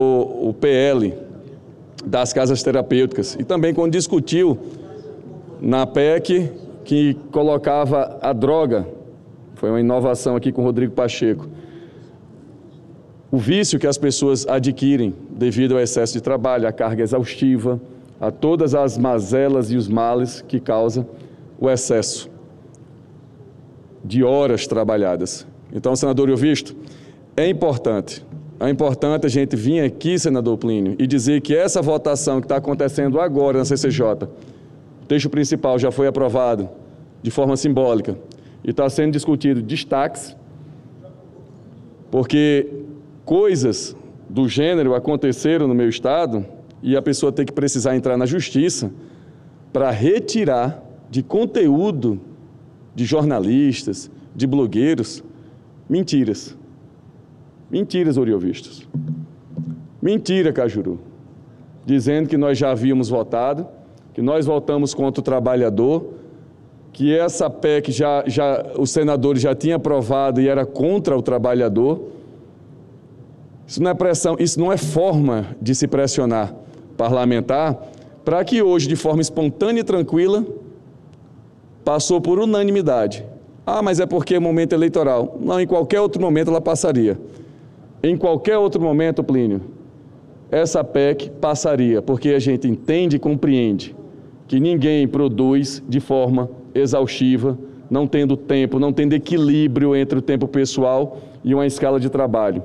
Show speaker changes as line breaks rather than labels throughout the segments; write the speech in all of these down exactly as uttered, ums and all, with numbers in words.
o, o P L das casas terapêuticas e também quando discutiu na P E C que colocava a droga, foi uma inovação aqui com o Rodrigo Pacheco, o vício que as pessoas adquirem devido ao excesso de trabalho, à carga exaustiva, a todas as mazelas e os males que causa o excesso de horas trabalhadas. Então, senador Ilvisto, é importante, é importante a gente vir aqui, senador Plínio, e dizer que essa votação que está acontecendo agora na C C J, o texto principal já foi aprovado de forma simbólica e está sendo discutido destaques, porque coisas do gênero aconteceram no meu estado e a pessoa tem que precisar entrar na justiça para retirar de conteúdo de jornalistas, de blogueiros, mentiras. Mentiras, Oriovistos. Mentira, Cajuru. Dizendo que nós já havíamos votado, que nós votamos contra o trabalhador, que essa P E C já, já, os senadores já tinham aprovado e era contra o trabalhador. Isso não é pressão, isso não é forma de se pressionar parlamentar para que hoje, de forma espontânea e tranquila, passou por unanimidade. Ah, mas é porque é momento eleitoral. Não, em qualquer outro momento ela passaria. Em qualquer outro momento, Plínio, essa P E C passaria, porque a gente entende e compreende que ninguém produz de forma exaustiva, não tendo tempo, não tendo equilíbrio entre o tempo pessoal e uma escala de trabalho.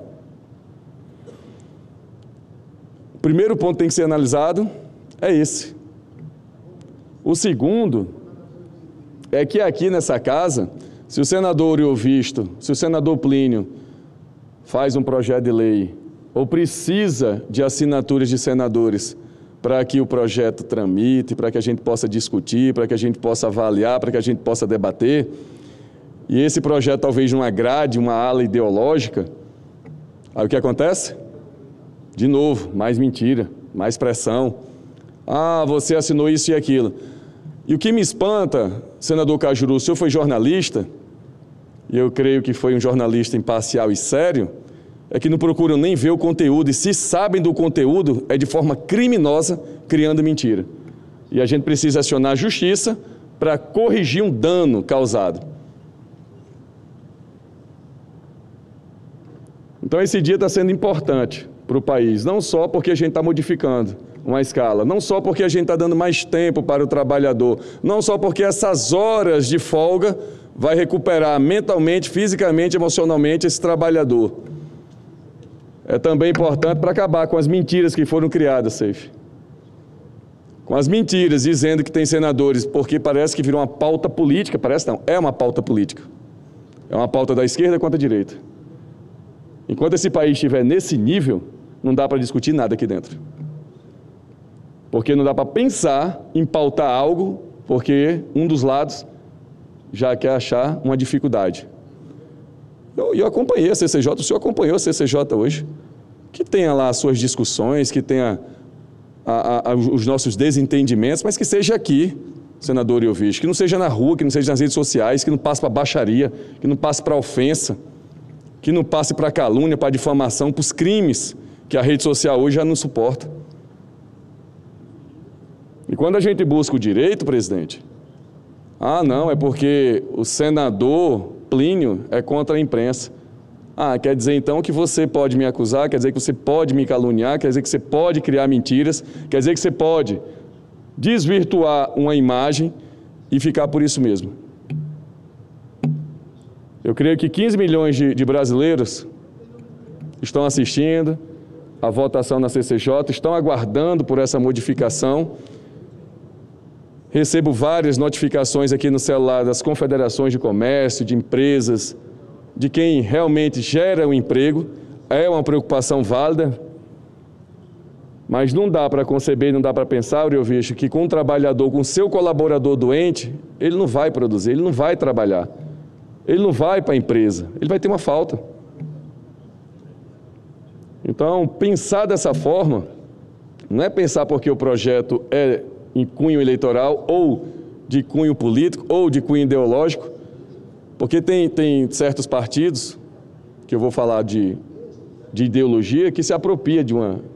O primeiro ponto que tem que ser analisado é esse. O segundo é que aqui nessa casa, se o senador Ilvisto, se o senador Plínio faz um projeto de lei ou precisa de assinaturas de senadores para que o projeto tramite, para que a gente possa discutir, para que a gente possa avaliar, para que a gente possa debater, e esse projeto talvez não agrade uma ala ideológica, aí o que acontece? De novo, mais mentira, mais pressão. Ah, você assinou isso e aquilo. E o que me espanta, senador Cajuru, o senhor foi jornalista, e eu creio que foi um jornalista imparcial e sério, é que não procuram nem ver o conteúdo, e se sabem do conteúdo, é de forma criminosa, criando mentira. E a gente precisa acionar a justiça para corrigir um dano causado. Então esse dia está sendo importante para o país, não só porque a gente está modificando uma escala, não só porque a gente está dando mais tempo para o trabalhador, não só porque essas horas de folga vai recuperar mentalmente, fisicamente, emocionalmente esse trabalhador. É também importante para acabar com as mentiras que foram criadas, Seif. Com as mentiras dizendo que tem senadores, porque parece que virou uma pauta política, parece não, é uma pauta política. É uma pauta da esquerda contra a direita. Enquanto esse país estiver nesse nível, não dá para discutir nada aqui dentro. Porque não dá para pensar em pautar algo, porque um dos lados já quer achar uma dificuldade. Eu, eu acompanhei a C C J, o senhor acompanhou a C C J hoje, que tenha lá as suas discussões, que tenha a, a, a, os nossos desentendimentos, mas que seja aqui, senador Ilvisto, que não seja na rua, que não seja nas redes sociais, que não passe para baixaria, que não passe para ofensa, que não passe para calúnia, para difamação, para os crimes que a rede social hoje já não suporta. E quando a gente busca o direito, presidente, ah, não, é porque o senador Plínio é contra a imprensa. Ah, quer dizer então que você pode me acusar, quer dizer que você pode me caluniar, quer dizer que você pode criar mentiras, quer dizer que você pode desvirtuar uma imagem e ficar por isso mesmo. Eu creio que quinze milhões de, de brasileiros estão assistindo a votação na C C J, estão aguardando por essa modificação. Recebo várias notificações aqui no celular das confederações de comércio, de empresas, de quem realmente gera o emprego. É uma preocupação válida, mas não dá para conceber, não dá para pensar, eu vejo que com um trabalhador, com seu colaborador doente, ele não vai produzir, ele não vai trabalhar, ele não vai para a empresa, ele vai ter uma falta. Então, pensar dessa forma, não é pensar porque o projeto é em cunho eleitoral, ou de cunho político, ou de cunho ideológico, porque tem, tem certos partidos, que eu vou falar de, de ideologia que se apropria de uma